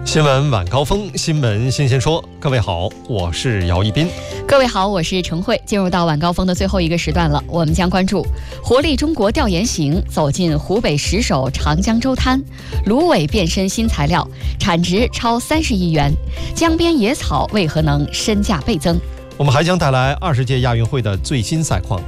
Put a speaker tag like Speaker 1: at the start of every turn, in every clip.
Speaker 1: 新闻晚高峰，新闻新鲜说。各位好，我是姚一斌。
Speaker 2: 各位好，我是程慧。进入到晚高峰的最后一个时段了，我们将关注活力中国调研行走进湖北石首长江洲滩，芦苇变身新材料，产值超30亿元，江边野草为何能身价倍增？
Speaker 1: 我们还将带来20届亚运会的最新赛况。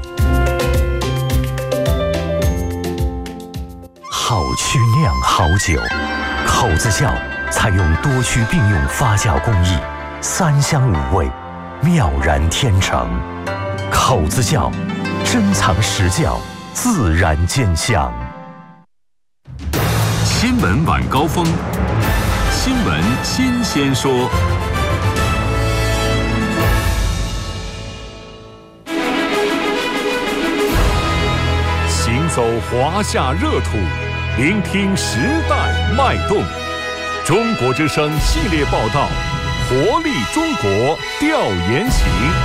Speaker 3: 好曲酿好酒，口子窖采用多区并用发酵工艺，3香5味，妙然天成。口子窖，珍藏实窖，自然见香。
Speaker 4: 新闻晚高峰，新闻新鲜说。行走华夏热土，聆听时代脉动。中国之声系列报道，活力中国调研行。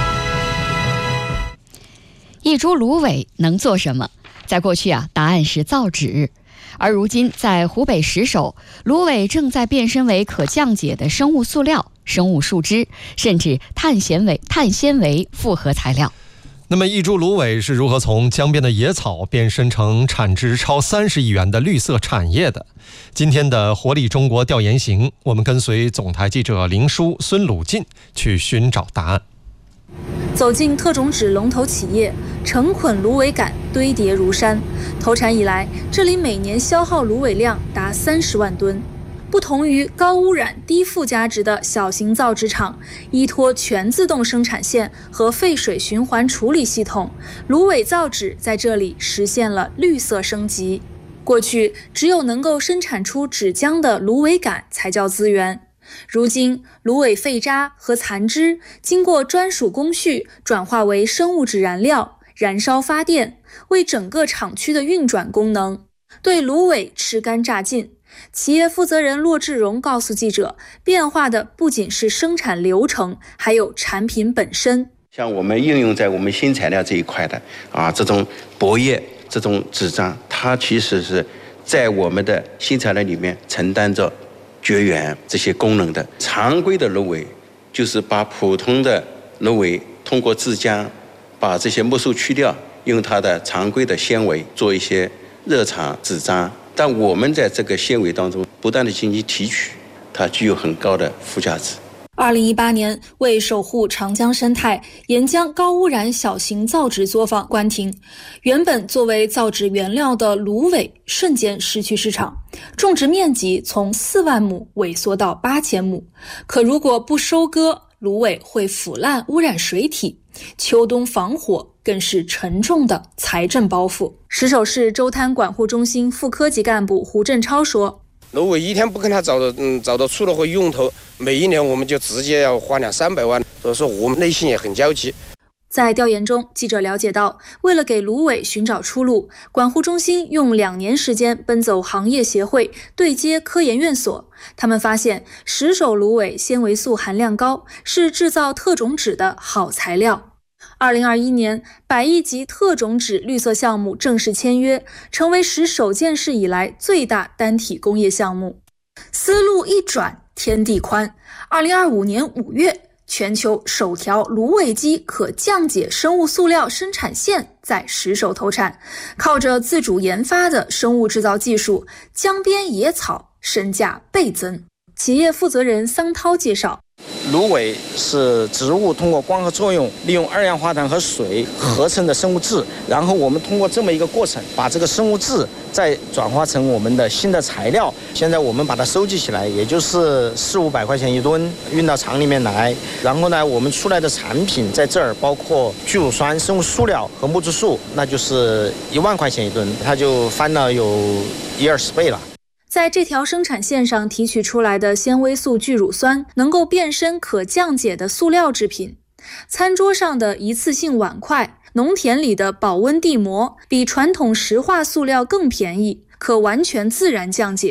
Speaker 2: 一株芦苇能做什么？在过去答案是造纸，而如今在湖北石首，芦苇正在变身为可降解的生物塑料、生物树脂，甚至碳纤维复合材料。
Speaker 1: 那么一株芦苇是如何从江边的野草变身成产值超30亿元的绿色产业的？今天的活力中国调研行，我们跟随总台记者林舒、孙鲁进去寻找答案。
Speaker 5: 走进特种纸龙头企业，成捆芦苇杆堆叠如山。投产以来，这里每年消耗芦苇量达30万吨。不同于高污染、低附加值的小型造纸厂，依托全自动生产线和废水循环处理系统，芦苇造纸在这里实现了绿色升级。过去，只有能够生产出纸浆的芦苇杆才叫资源。如今，芦苇废渣和残枝经过专属工序转化为生物质燃料，燃烧发电，为整个厂区的运转功能。对芦苇吃干榨净。企业负责人骆志荣告诉记者，变化的不仅是生产流程，还有产品本身。
Speaker 6: 像我们应用在我们新材料这一块的这种薄叶、这种纸张，它其实是在我们的新材料里面承担着绝缘这些功能的。常规的芦苇就是把普通的芦苇通过制浆，把这些木素去掉，用它的常规的纤维做一些热场纸张。但我们在这个纤维当中不断的进行提取，它具有很高的附加值。
Speaker 5: 2018年，为守护长江生态，沿江高污染小型造纸作坊关停。原本作为造纸原料的芦苇瞬间失去市场，种植面积从4万亩萎缩到8000亩。可如果不收割，芦苇会腐烂污染水体，秋冬防火更是沉重的财政包袱。石首市洲滩管护中心副科级干部胡振超说，
Speaker 7: 芦苇一天不跟它找到出路和用头，每一年我们就直接要花200-300万，所以说我们内心也很焦急。
Speaker 5: 在调研中，记者了解到，为了给芦苇寻找出路，管护中心用2年时间奔走行业协会，对接科研院所。他们发现，石首芦苇纤维素含量高，是制造特种纸的好材料。2021年，100亿级特种纸绿色项目正式签约，成为石首建市以来最大单体工业项目。思路一转，天地宽。2025年5月，全球首条芦苇基可降解生物塑料生产线在石首投产，靠着自主研发的生物制造技术，江边野草身价倍增。企业负责人桑涛介绍，
Speaker 8: 芦苇是植物通过光合作用，利用2氧化碳和水合成的生物质，然后我们通过这么一个过程，把这个生物质再转化成我们的新的材料。现在我们把它收集起来，也就是400-500块钱一吨，运到厂里面来。然后呢，我们出来的产品在这儿包括聚乳酸、生物塑料和木质素，那就是1万块钱一吨，它就翻了有10-20倍了。
Speaker 5: 在这条生产线上提取出来的纤维素聚乳酸能够变身可降解的塑料制品。餐桌上的一次性碗筷，农田里的保温地膜，比传统石化塑料更便宜，可完全自然降解。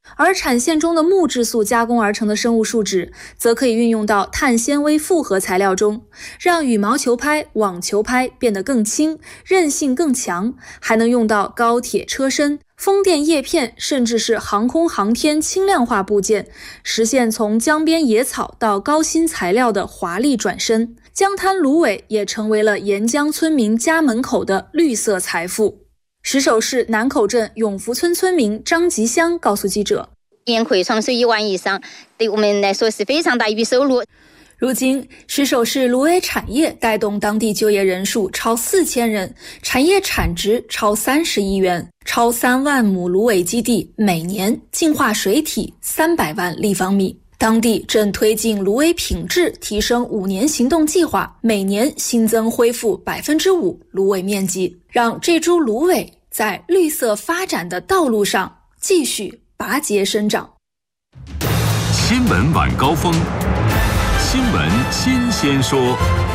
Speaker 5: 而产线中的木质素加工而成的生物树脂，则可以运用到碳纤维复合材料中，让羽毛球拍、网球拍变得更轻，韧性更强，还能用到高铁车身、风电叶片，甚至是航空航天轻量化部件，实现从江边野草到高新材料的华丽转身。江滩芦苇也成为了沿江村民家门口的绿色财富。石首市南口镇永福村村民张吉香告诉记者，
Speaker 9: 年可以创收1万以上，对我们来说是非常大一笔收入。
Speaker 5: 如今，石首市芦苇产业带动当地就业人数超4000人，产业产值超30亿元，超3万亩芦苇基地每年净化水体300万立方米。当地正推进芦苇品质提升5年行动计划，每年新增恢复5%芦苇面积，让这株芦苇在绿色发展的道路上继续拔节生长。
Speaker 4: 新闻晚高峰，新闻新鲜说。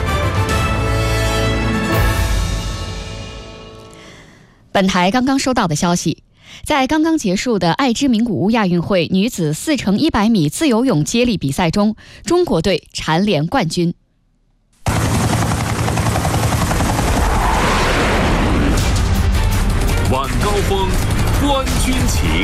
Speaker 2: 本台刚刚收到的消息，在刚刚结束的爱知名古屋亚运会女子4×100米自由泳接力比赛中，中国队蝉联冠军。
Speaker 4: 晚高峰，观军情。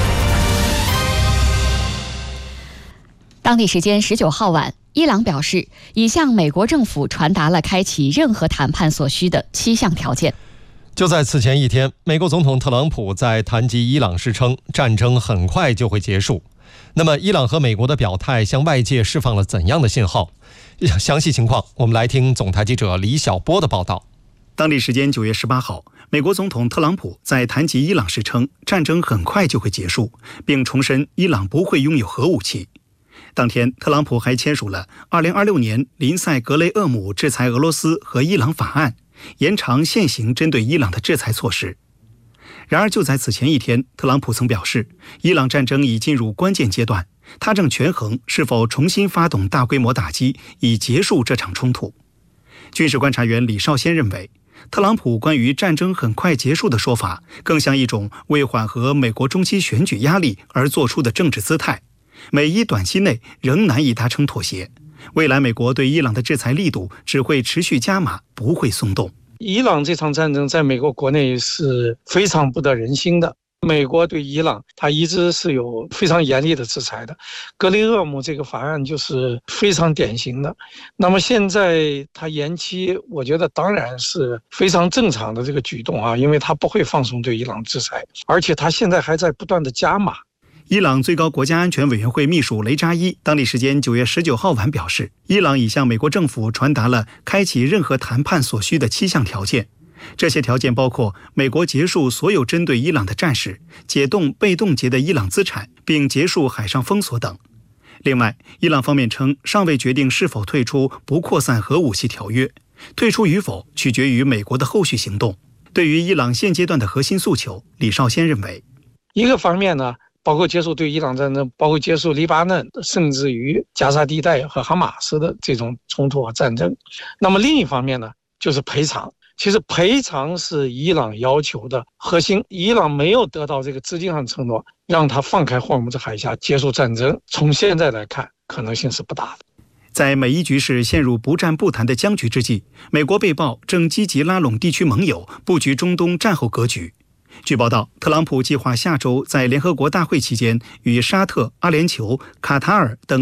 Speaker 2: 当地时间19号晚，伊朗表示已向美国政府传达了开启任何谈判所需的7项条件。
Speaker 1: 就在此前一天，美国总统特朗普在谈及伊朗时称，战争很快就会结束。那么，伊朗和美国的表态向外界释放了怎样的信号？详细情况，我们来听总台记者李晓波的报道。
Speaker 10: 当地时间9月18号，美国总统特朗普在谈及伊朗时称，战争很快就会结束，并重申伊朗不会拥有核武器。当天，特朗普还签署了2026年林赛格雷厄姆制裁俄罗斯和伊朗法案，延长现行针对伊朗的制裁措施。然而，就在此前一天，特朗普曾表示，伊朗战争已进入关键阶段，他正权衡是否重新发动大规模打击，以结束这场冲突。军事观察员李少先认为，特朗普关于战争很快结束的说法，更像一种为缓和美国中期选举压力而做出的政治姿态，美伊短期内仍难以达成妥协。未来美国对伊朗的制裁力度只会持续加码，不会松动。
Speaker 11: 伊朗这场战争在美国国内是非常不得人心的。美国对伊朗它一直是有非常严厉的制裁的，格雷厄姆这个法案就是非常典型的。那么现在它延期，我觉得当然是非常正常的这个举动啊，因为它不会放松对伊朗制裁，而且它现在还在不断的加码。
Speaker 10: 伊朗最高国家安全委员会秘书雷扎伊当地时间9月19号晚表示，伊朗已向美国政府传达了开启任何谈判所需的7项条件。这些条件包括美国结束所有针对伊朗的战事，解冻被冻结的伊朗资产，并结束海上封锁等。另外，伊朗方面称尚未决定是否退出不扩散核武器条约，退出与否取决于美国的后续行动。对于伊朗现阶段的核心诉求，李少先认为，
Speaker 11: 一个方面呢，包括结束对伊朗战争，包括结束黎巴嫩，甚至于加沙地带和哈马斯的这种冲突和战争。那么另一方面呢，就是赔偿。其实赔偿是伊朗要求的核心，伊朗没有得到这个资金上承诺，让他放开霍尔木兹海峡结束战争。从现在来看，可能性是不大的。
Speaker 10: 在美伊局势陷入不战不谈的僵局之际，美国被曝正积极拉拢地区盟友，布局中东战后格局。据报道，特朗普计划下周在联合国大会期间与沙特、阿联酋、卡塔尔等